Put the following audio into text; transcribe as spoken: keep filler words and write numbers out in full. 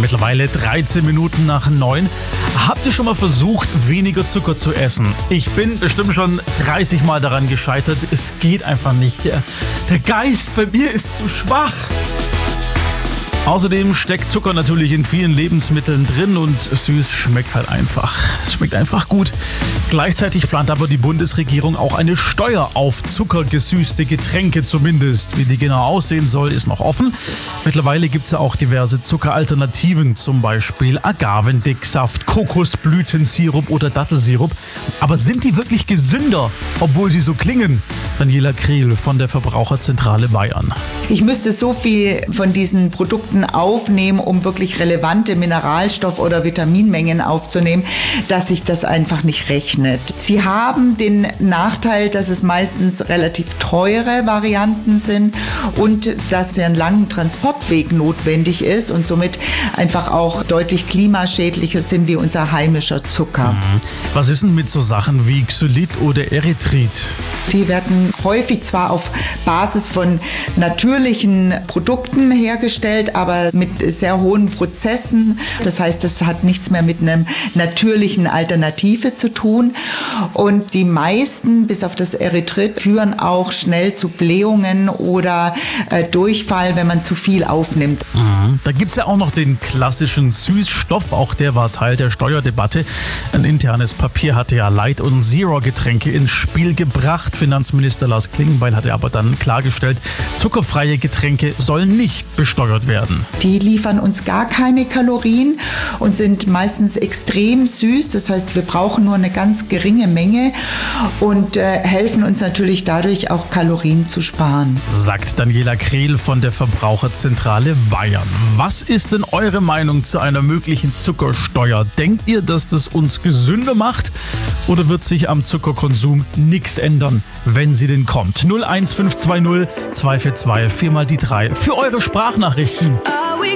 Mittlerweile dreizehn Minuten nach neun. Habt ihr schon mal versucht, weniger Zucker zu essen? Ich bin bestimmt schon dreißig Mal daran gescheitert. Es geht einfach nicht. Der, der Geist bei mir ist zu schwach. Außerdem steckt Zucker natürlich in vielen Lebensmitteln drin und süß schmeckt halt einfach. Es schmeckt einfach gut. Gleichzeitig plant aber die Bundesregierung auch eine Steuer auf zuckergesüßte Getränke zumindest. Wie die genau aussehen soll, ist noch offen. Mittlerweile gibt es ja auch diverse Zuckeralternativen, zum Beispiel Agavendicksaft, Kokosblütensirup oder Dattelsirup. Aber sind die wirklich gesünder, obwohl sie so klingen? Daniela Krehl von der Verbraucherzentrale Bayern. Ich müsste so viel von diesen Produkten aufnehmen, um wirklich relevante Mineralstoff- oder Vitaminmengen aufzunehmen, dass sich das einfach nicht rechnet. Sie haben den Nachteil, dass es meistens relativ teure Varianten sind und dass ja ein langer Transportweg notwendig ist und somit einfach auch deutlich klimaschädlicher sind wie unser heimischer Zucker. Was ist denn mit so Sachen wie Xylit oder Erythrit? Die werden häufig zwar auf Basis von natürlichen Produkten hergestellt, aber mit sehr hohen Prozessen. Das heißt, das hat nichts mehr mit einer natürlichen Alternative zu tun. Und die meisten, bis auf das Erythrit, führen auch schnell zu Blähungen oder äh, Durchfall, wenn man zu viel aufnimmt. Mhm. Da gibt es ja auch noch den klassischen Süßstoff. Auch der war Teil der Steuerdebatte. Ein internes Papier hatte ja Light- und Zero-Getränke ins Spiel gebracht. Finanzminister Lars Klingbeil hatte aber dann klargestellt, zuckerfreie Getränke sollen nicht besteuert werden. Die liefern uns gar keine Kalorien und sind meistens extrem süß. Das heißt, wir brauchen nur eine ganz geringe Menge und äh, helfen uns natürlich dadurch auch Kalorien zu sparen. Sagt Daniela Krehl von der Verbraucherzentrale Bayern. Was ist denn eure Meinung zu einer möglichen Zuckersteuer? Denkt ihr, dass das uns gesünder macht? Oder wird sich am Zuckerkonsum nichts ändern, wenn sie denn kommt? null eins fünf zwei null zwei vier zwei vier mal die drei für eure Sprachnachrichten.